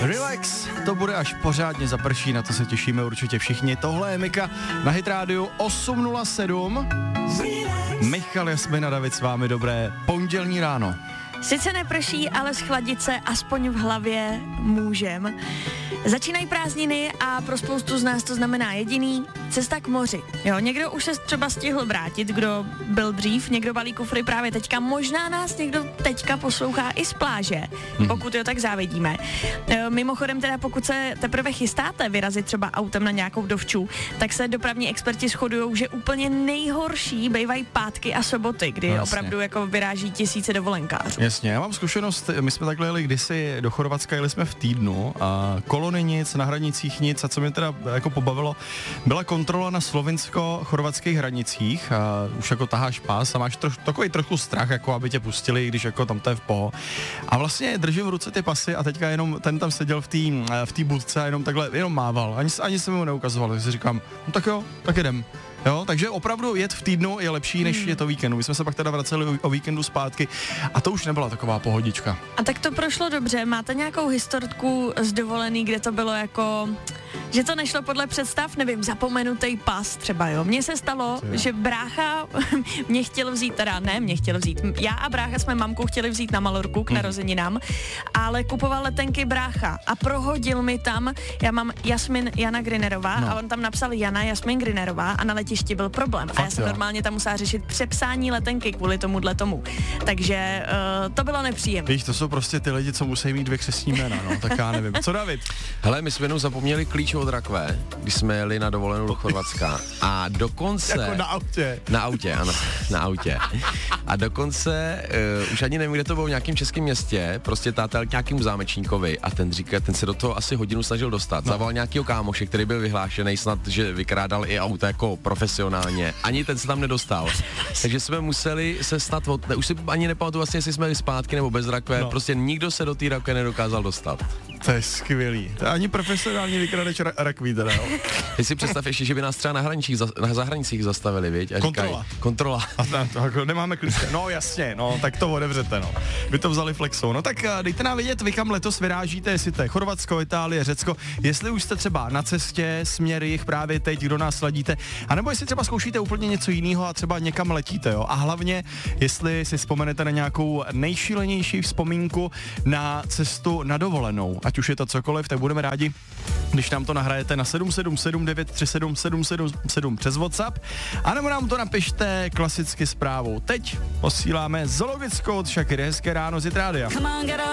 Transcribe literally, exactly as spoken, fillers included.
Relax, to bude až pořádně zaprší, na to se těšíme určitě všichni. Tohle je Mika na Hit Radio osm nula sedm. Michal, Jasmina, David s vámi, dobré pondělní ráno. Sice neprší, ale schladit se aspoň v hlavě můžem. Začínají prázdniny a pro spoustu z nás to znamená jediný, cesta k moři. Jo, někdo už se třeba stihl vrátit, kdo byl dřív, někdo balí kufry právě teďka, možná nás někdo teďka poslouchá i z pláže, hmm. pokud jo, tak závidíme. E, mimochodem teda, pokud se teprve chystáte vyrazit třeba autem na nějakou dovču, tak se dopravní experti shodujou, že úplně nejhorší bývají pátky a soboty, kdy no, opravdu jako vyráží tisíce dovolenkářů. Jasně, já mám zkušenost, my jsme takhle jeli kdysi do Chorvatska, jeli jsme v týdnu a kolony nic, na hranicích nic a co mě teda jako pobavilo, byla kontrola na slovinsko-chorvatských hranicích a už jako taháš pás a máš troš, takový trochu strach, jako aby tě pustili, když jako tam to je v poho. A vlastně držím v ruce ty pasy a teďka jenom ten tam seděl v té v té budce a jenom takhle, jenom mával, ani, ani se mu neukazoval, takže si říkám, no tak jo, tak jedem. Jo, takže opravdu jet v týdnu je lepší, než hmm. je to víkendu. My jsme se pak teda vraceli o, o víkendu zpátky a to už nebyla taková pohodička. A tak to prošlo dobře. Máte nějakou historku z dovolený, kde to bylo jako, že to nešlo podle představ, nevím, zapomenutý pas třeba, jo. Mně se stalo, Co že brácha mě chtěl vzít, teda ne, mě chtěl vzít. Já a brácha jsme mamku chtěli vzít na Malorku k hmm. narozeninám, ale kupoval letenky brácha a prohodil mi tam, já mám Jasmin Jana Grinerová no. a on tam napsal Jana Jasmin Grinerová a na letišti byl problém. Fakt, a já jsem jo. normálně tam musela řešit přepsání letenky kvůli tomuhle tomu. Takže uh, to bylo nepříjemné. Víš, to jsou prostě ty lidi, co musí mít dvě křestní jména, no, tak já nevím. Co David? Hele, my jsme jenom zapomněli klíč od rakve, když jsme jeli na dovolenou do Chorvatska. A dokonce... Jako na autě. Na autě, ano, na autě. A dokonce, uh, už ani nevím, kde to bylo, v nějakém českém městě, prostě tátel k nějakému zámečníkovi a ten říká, ten se do toho asi hodinu snažil dostat. No. Zavolal nějakýho kámoše, který byl vyhlášený snad, že vykrádal i auto jako profesionálně. Ani ten se tam nedostal. Takže jsme museli se snad, od, ne, už si ani nepamatuju vlastně, jestli jsme zpátky nebo bez rakve, no. prostě nikdo se do té rakve nedokázal dostat. To je skvělý. To je ani profesionální vykradeč ra- rakví teda, jo. Ty si představ ještě, že by nás třeba na hranicích, za, na zahraničích zastavili, viď? A kontrola. Říkají, kontrola. A tam, to, jako nemáme klíčky. No jasně, no, tak to odevřete, no. Vy to vzali flexou. No tak dejte nám vědět, vy kam letos vyrážíte, jestli to je Chorvatsko, Itálie, Řecko, jestli už jste třeba na cestě, směr jich právě teď, kdo nás sledíte, anebo jestli třeba zkoušíte úplně něco jiného a třeba někam letíte, jo. A hlavně, jestli si vzpomenete na nějakou nejšílenější vzpomínku na cestu na dovolenou, ať už je to cokoliv, tak budeme rádi, když nám to nahrajete na sedm sedm sedm devět tři sedm sedm sedm sedm přes WhatsApp, anebo nám to napište klasicky zprávou. Teď posíláme zoologickou od Shakiry. Hezké ráno z Hit Rádia.